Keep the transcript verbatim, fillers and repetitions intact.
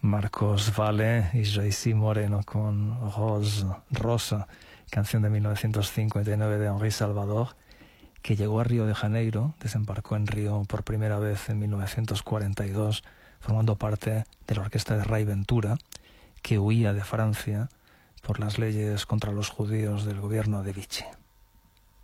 Marcos Valle y Joyce Moreno con Rose, Rosa, canción de mil novecientos cincuenta y nueve de Henri Salvador, que llegó a Río de Janeiro, desembarcó en Río por primera vez en mil novecientos cuarenta y dos, formando parte de la orquesta de Ray Ventura, que huía de Francia por las leyes contra los judíos del gobierno de Vichy.